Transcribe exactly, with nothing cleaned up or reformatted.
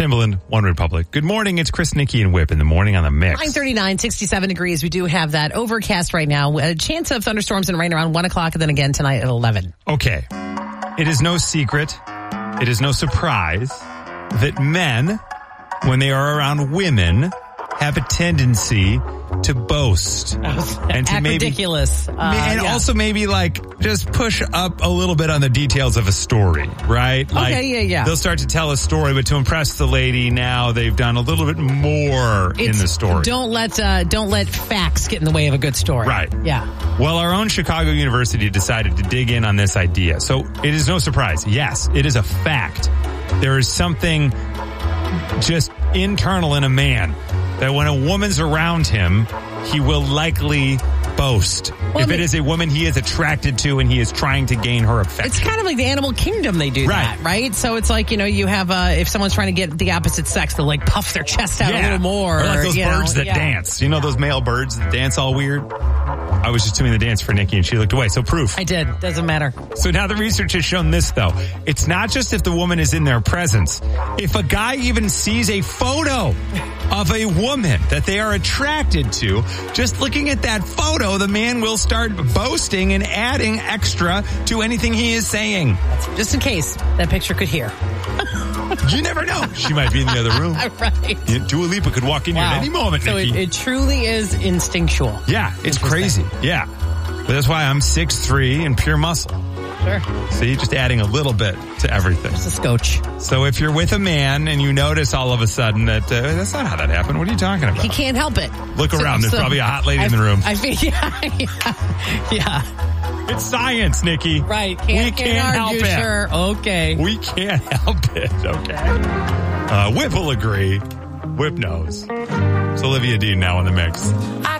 Timbaland, One Republic. Good morning. It's Chris, Nikki, and Whip in the morning on the Mix. nine thirty-nine, sixty-seven degrees. We do have that overcast right now. A chance of thunderstorms and rain around one o'clock and then again tonight at eleven. Okay. It is no secret, it is no surprise that men, when they are around women, have a tendency to boast. and to maybe ridiculous. Uh, and yeah. also maybe like just push up a little bit on the details of a story, right? Like, okay, yeah, yeah. They'll start to tell a story, but to impress the lady, now they've done a little bit more it's, in the story. Don't let uh, don't let facts get in the way of a good story. Right. Yeah. Well, our own Chicago University decided to dig in on this idea. So it is no surprise. Yes, it is a fact. There is something just internal in a man that when a woman's around him, he will likely boast. Well, if I mean, it is a woman he is attracted to and he is trying to gain her affection. It's kind of like the animal kingdom. They do right. that, right? So it's like, you know, you have, uh, if someone's trying to get the opposite sex, they'll like puff their chest out yeah. a little more. Or like those you birds know, that yeah. dance. You know those male birds that dance all weird? I was just doing the dance for Nikki and she looked away. So proof. I did. Doesn't matter. So now the research has shown this, though. It's not just if the woman is in their presence. If a guy even sees a photo of a woman that they are attracted to, just looking at that photo, the man will start boasting and adding extra to anything he is saying. Just in case that picture could hear. You never know. She might be in the other room. Right. Dua Lipa could walk in wow. here at any moment, So Nikki. it, it truly is instinctual. Yeah, it's crazy. Yeah. But that's why I'm six three and pure muscle. Sure. See, just adding a little bit to everything. Just a scotch. So if you're with a man and you notice all of a sudden that uh, that's not how that happened, what are you talking about? He can't help it. Look so, around. There's so probably a hot lady I, in the room. I feel, yeah, yeah, yeah. It's science, Nikki. Right. Can't, we can't, can't help argue, it. Sure. Okay. We can't help it. Okay. Uh, Whip will agree. Whip knows. It's Olivia Dean now in the mix. I